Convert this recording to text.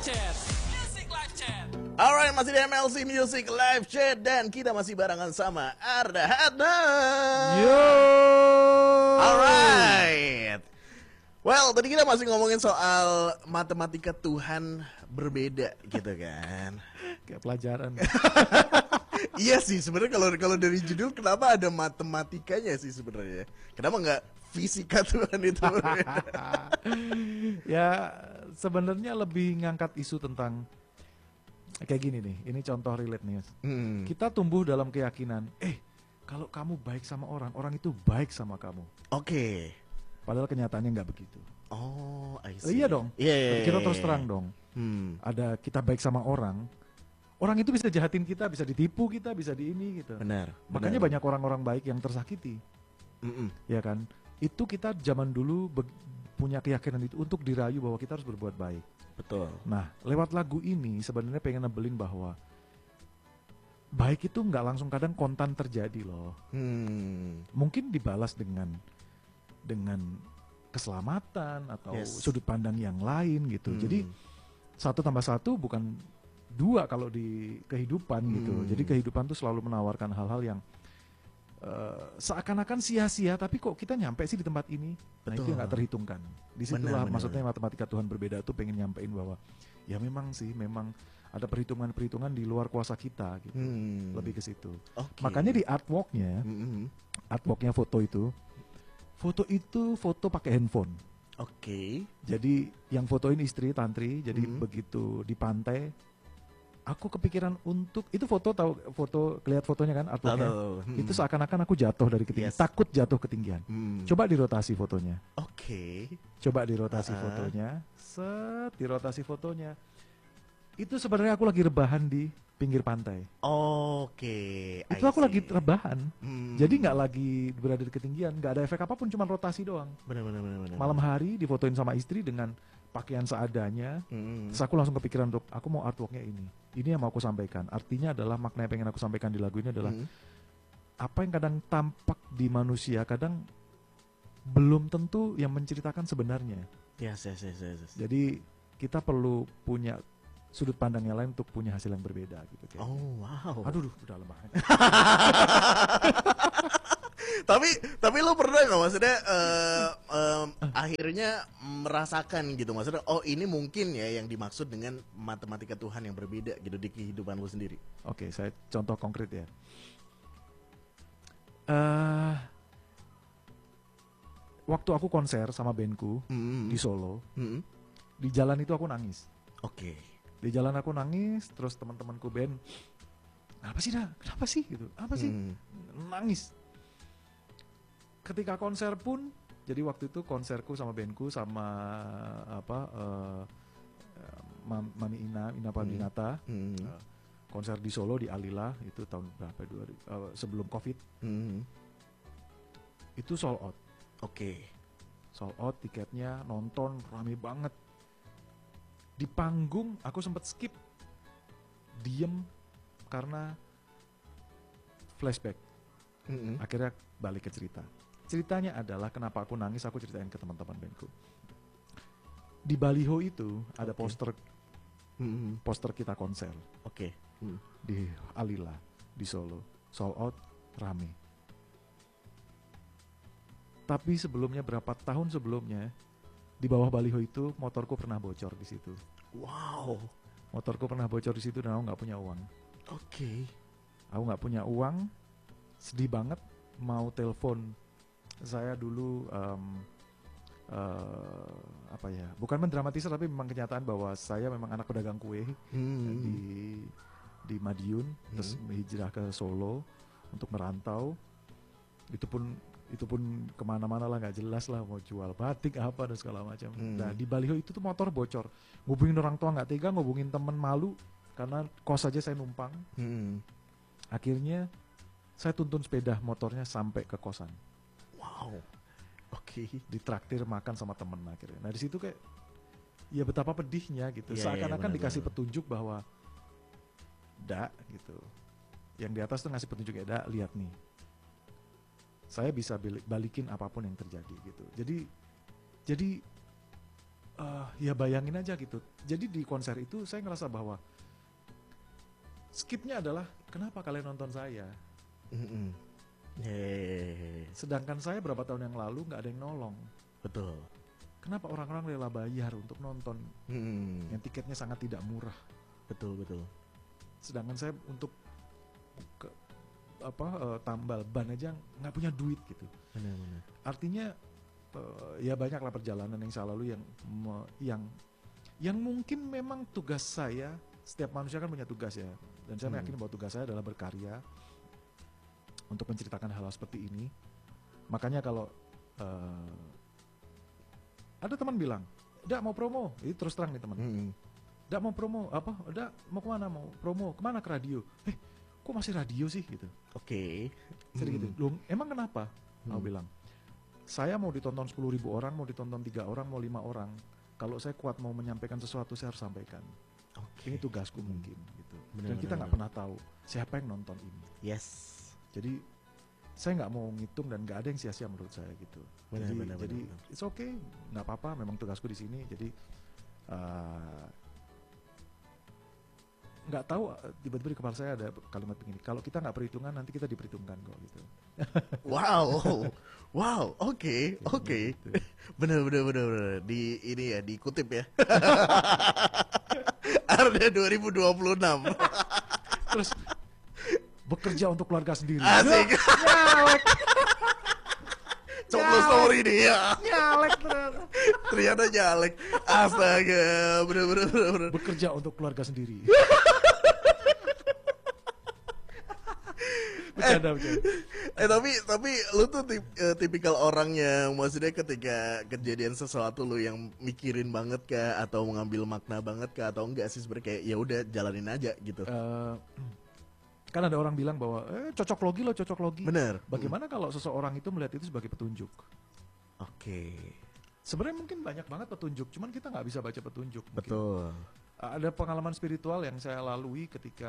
Chat. Music Live Chat. Alright, masih di MLC Music Live Chat dan kita masih barengan sama Arda Hadam. Yo. Alright. Well, tadi kita masih ngomongin soal matematika Tuhan berbeda gitu kan. Kayak pelajaran. Iya sih, sebenarnya kalau dari judul kenapa ada matematikanya sih sebenarnya? Kenapa nggak fisika Tuhan itu berbeda? Ya sebenarnya lebih ngangkat isu tentang kayak gini nih. Ini contoh relate nih. Kita tumbuh dalam keyakinan, kalau kamu baik sama orang, orang itu baik sama kamu. Oke. Padahal kenyataannya nggak begitu. Oh, I see. Iya dong. Iya. Kita terus terang dong. Ada kita baik sama orang, orang itu bisa jahatin kita, bisa ditipu kita, bisa di ini gitu. Benar. Makanya banyak orang-orang baik yang tersakiti. Ya kan? Itu kita zaman dulu punya keyakinan itu untuk dirayu bahwa kita harus berbuat baik. Betul. Nah, lewat lagu ini sebenarnya pengen nebelin bahwa baik itu nggak langsung kadang kontan terjadi loh. Mungkin dibalas dengan keselamatan atau sudut pandang yang lain gitu. Jadi 1 tambah 1 bukan 2 kalau di kehidupan gitu. Jadi kehidupan tuh selalu menawarkan hal-hal yang seakan-akan sia-sia, tapi kok kita nyampe sih di tempat ini. Nah itu yang nggak terhitungkan. Disitulah maksudnya matematika Tuhan berbeda tuh pengen nyampein bahwa ya memang sih, memang ada perhitungan-perhitungan di luar kuasa kita gitu. Lebih ke situ. Makanya di artworknya foto itu foto pakai handphone. Oke. Jadi yang fotoin istri Tantri. Jadi begitu di pantai, aku kepikiran untuk itu foto lihat fotonya kan artworknya. Itu seakan-akan aku jatuh dari ketinggian, takut jatuh ketinggian. Coba dirotasi fotonya. Oke. Coba dirotasi fotonya. Dirotasi fotonya. Itu sebenarnya aku lagi rebahan di pinggir pantai. Oke. Itu aku lagi rebahan. Jadi nggak lagi berada di ketinggian, nggak ada efek apapun, cuma rotasi doang. Benar. Malam hari difotoin sama istri dengan pakaian seadanya. Terus aku langsung kepikiran untuk aku mau artworknya ini. Ini yang mau aku sampaikan. Artinya adalah makna yang pengen aku sampaikan di lagu ini adalah apa yang kadang tampak di manusia kadang belum tentu yang menceritakan sebenarnya. Yes. Jadi kita perlu punya sudut pandang yang lain untuk punya hasil yang berbeda gitu. Oh wow. Aduh, udah lemah. tapi lo pernah nggak maksudnya akhirnya merasakan gitu, maksudnya oh ini mungkin ya yang dimaksud dengan matematika Tuhan yang berbeda gitu di kehidupan lo sendiri. Oke, saya contoh konkret ya. Waktu aku konser sama bandku di Solo, di jalan itu aku nangis. Oke. Di jalan aku nangis, terus teman-temanku band, apa sih dah? Kenapa sih gitu? Apa sih? Nangis. Ketika konser pun, jadi waktu itu konserku sama bandku sama Mami Ina Pandinata, konser di Solo di Alila itu tahun berapa? Sebelum COVID. Itu sold out. Oke. Sold out tiketnya, nonton rame banget. Di panggung aku sempat skip, diem karena flashback. Akhirnya balik ke cerita. Ceritanya adalah kenapa aku nangis, aku ceritain ke teman-teman bandku. Di baliho itu ada poster kita konser. Oke. Di Alila di Solo, sold out, rame. Tapi sebelumnya berapa tahun sebelumnya, di bawah baliho itu motorku pernah bocor di situ. Wow. Motorku pernah bocor di situ dan aku nggak punya uang. Oke. Aku nggak punya uang, sedih banget. Mau telepon saya dulu bukan mendramatisir tapi memang kenyataan bahwa saya memang anak pedagang kue di Madiun, terus hijrah ke Solo untuk merantau. Itu pun kemana-mana lah, nggak jelas lah, mau jual batik apa dan segala macam. Nah di baliho itu tuh motor bocor, ngubungin orang tua nggak tega, ngubungin temen malu karena kos aja saya numpang. Akhirnya saya tuntun sepeda motornya sampai ke kosan. Wow. Oke. Ditraktir makan sama temen akhirnya. Nah di situ kayak ya betapa pedihnya gitu. Seakan-akan dikasih petunjuk bahwa gitu. Yang di atas tuh ngasih petunjuk ya, lihat nih. Saya bisa balikin apapun yang terjadi gitu. Jadi ya bayangin aja gitu. Jadi di konser itu saya ngerasa bahwa skipnya adalah kenapa kalian nonton saya, Mm-mm. Hehehe. sedangkan saya berapa tahun yang lalu nggak ada yang nolong. Betul. Kenapa orang-orang rela bayar untuk nonton yang tiketnya sangat tidak murah, Betul. sedangkan saya untuk ke, tambal ban aja nggak punya duit gitu. Benar. Artinya ya banyaklah perjalanan yang saya lalui yang mungkin memang tugas saya. Setiap manusia kan punya tugas ya, dan saya meyakini bahwa tugas saya adalah berkarya untuk menceritakan hal-hal seperti ini. Makanya kalau ada teman bilang, "Dak mau promo," itu terus terang nih teman. "Dak mau promo apa? Dak mau kemana? Mau promo kemana? Ke radio." Kok masih radio sih gitu? Oke. Jadi gitu. Loh, emang kenapa? Aku bilang, saya mau ditonton 10.000 orang, mau ditonton 3 orang, mau 5 orang. Kalau saya kuat mau menyampaikan sesuatu, saya harus sampaikan. Ini tugasku mungkin gitu. Dan kita nggak pernah tahu siapa yang nonton ini. Yes. Jadi saya nggak mau ngitung dan nggak ada yang sia-sia menurut saya gitu. Benar. Jadi it's okay, nggak apa-apa. Memang tugasku di sini. Jadi nggak tahu tiba-tiba di kepala saya ada kalimat begini. Kalau kita nggak perhitungan, nanti kita diperhitungkan kok gitu. Wow. Oke. Gitu. Bener. Di ini ya, dikutip ya. Arda 2026. Terus bekerja untuk keluarga sendiri. Asik. Nyalek. Coklo story nih ya. Nyalek ternyata. Ternyata nyalek. Astaga, bener. Bekerja untuk keluarga sendiri. Bercanda. Tapi lu tuh tipikal orang yang maksudnya ketika kejadian sesuatu lu yang mikirin banget kah atau mengambil makna banget kah atau enggak sih sebenarnya kayak ya udah jalanin aja gitu. Kan ada orang bilang bahwa cocok logi. Bener. Bagaimana kalau seseorang itu melihat itu sebagai petunjuk? Oke. Sebenarnya mungkin banyak banget petunjuk, cuman kita nggak bisa baca petunjuk. Mungkin. Betul. Ada pengalaman spiritual yang saya lalui ketika